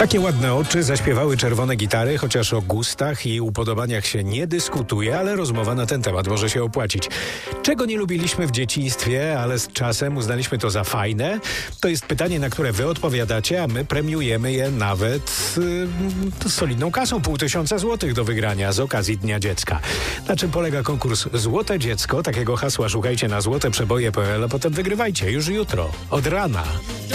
Takie ładne oczy zaśpiewały czerwone gitary, chociaż o gustach i upodobaniach się nie dyskutuje, ale rozmowa na ten temat może się opłacić. Czego nie lubiliśmy w dzieciństwie, ale z czasem uznaliśmy to za fajne? To jest pytanie, na które wy odpowiadacie, a my premiujemy je nawet solidną kasą, 500 złotych do wygrania z okazji Dnia Dziecka. Na czym polega konkurs Złote Dziecko? Takiego hasła szukajcie na złoteprzeboje.pl, a potem wygrywajcie już jutro, od rana.